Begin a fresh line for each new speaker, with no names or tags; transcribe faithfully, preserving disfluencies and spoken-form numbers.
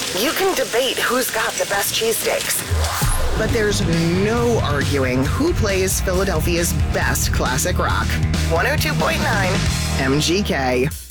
You can debate who's got the best cheesesteaks, but there's no arguing who plays Philadelphia's best classic rock. one oh two point nine M G K.